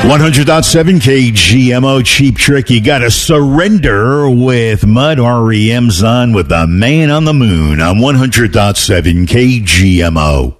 100.7 KGMO, Cheap Trick. You got to surrender with Mud. REM's on with the Man on the Moon on 100.7 KGMO.